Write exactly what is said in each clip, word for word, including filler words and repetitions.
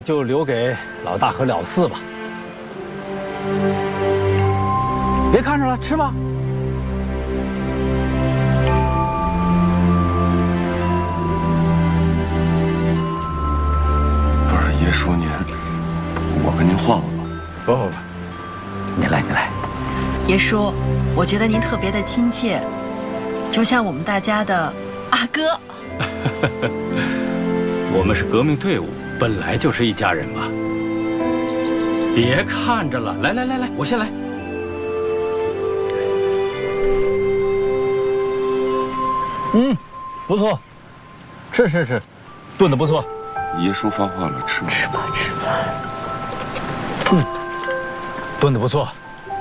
就留给老大和老四吧。别看着了，吃吧。 不是爷叔您，我跟您换换吧。 不不不，你来你来。 爷叔，我觉得您特别的亲切，就像我们大家的阿哥。 我们是革命队伍，本来就是一家人嘛。别看着了，来来来来，我先来。嗯，不错，是是是，炖的不错。 爷叔发话了，吃吧吃吧吃吧。嗯，炖的不错。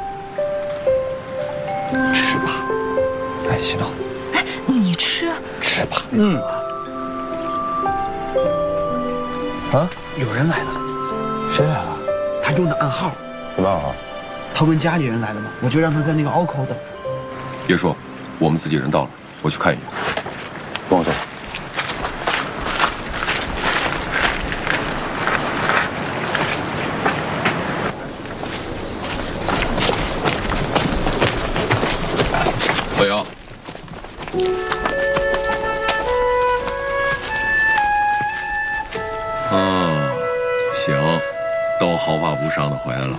吃吧，哎，洗脑。 哎，你吃。 吃吧。 嗯。 啊， 有人来了。 谁来了？ 他用的暗号。 什么暗号？ 他问家里人来了吗？我就让他在那个凹口等。 爷叔，我们自己人到了，我去看一眼。 跟我走。 老杨。嗯，行，都毫发无伤的回来了。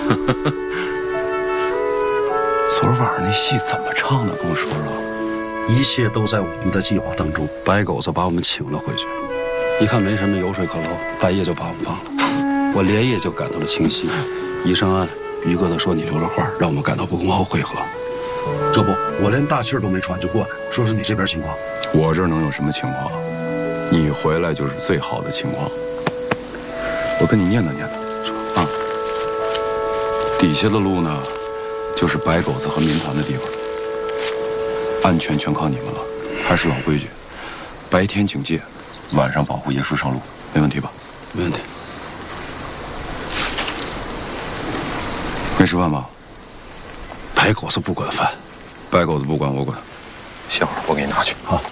昨晚上那戏怎么唱的？跟我说说。 一切都在我们的计划当中。白狗子把我们请了回去，一看没什么油水可捞，半夜就把我们放了。我连夜就赶到了清溪，一上岸，于哥都说你留了话，让我们赶到不公后会合。这不，我连大气儿都没喘就过来。说说你这边情况。 我这儿能有什么情况？你回来就是最好的情况。我跟你念叨念叨啊，底下的路呢，就是白狗子和民团的地方，安全全靠你们了。还是老规矩，白天警戒，晚上保护爷叔上路，没问题吧？ 没问题。 没吃饭吧？ 白狗子不管饭， 白狗子不管我管。 歇会儿，我给你拿去。 好。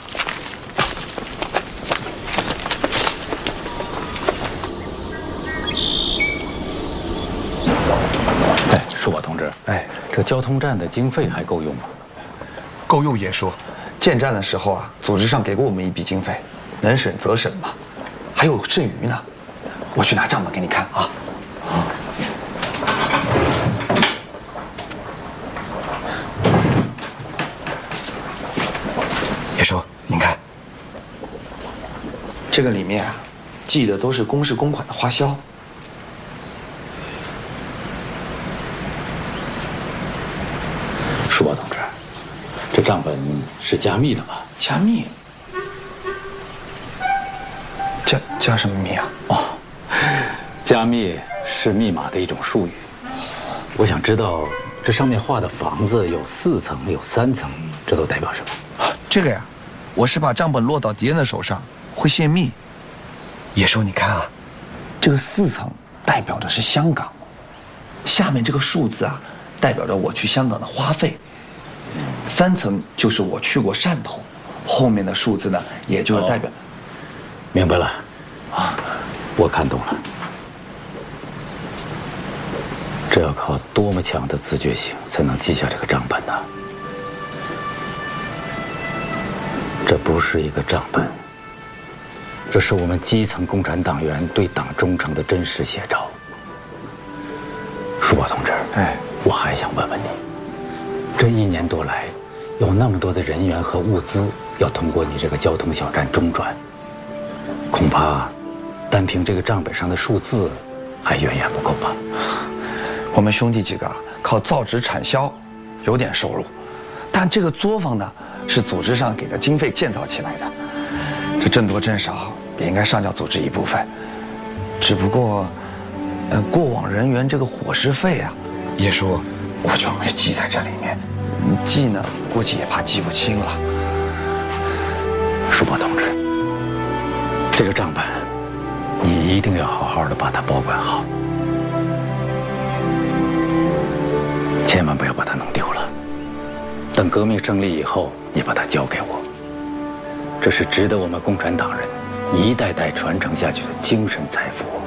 哎，树宝同志， 哎， 这交通站的经费还够用吗？ 够用也说，建站的时候啊，组织上给过我们一笔经费，能省则省嘛，还有剩余呢。我去拿账本给你看啊。爷叔，您看，这个里面啊，记的都是公事公款的花销。 树宝同志，这账本是加密的吧？ 加密？加加什么密啊？ 哦，加密是密码的一种术语。我想知道这上面画的房子有四层，有三层，这都代表什么？ 这个呀，我是把账本落到敌人的手上会泄密。爷叔，你看啊，这个四层代表的是香港，下面这个数字啊，代表着我去香港的花费。三层就是我去过汕头，后面的数字呢，也就是代表。哦、 明白了，啊，我看懂了。这要靠多么强的自觉性才能记下这个账本呢？这不是一个账本，这是我们基层共产党员对党忠诚的真实写照。树宝同志， 哎， 我还想问问你，这一年多来，有那么多的人员和物资要通过你这个交通小站中转，恐怕单凭这个账本上的数字还远远不够吧？ 我们兄弟几个靠造纸产销有点收入，但这个作坊呢，是组织上给的经费建造起来的，这挣多挣少也应该上交组织一部分。只不过，呃，过往人员这个伙食费啊，爷叔，我就没记在这里面。记呢，估计也怕记不清了。 树宝同志，这个账本，你一定要好好的把它保管好，千万不要把它弄丢了。等革命胜利以后，你把它交给我，这是值得我们共产党人一代代传承下去的精神财富。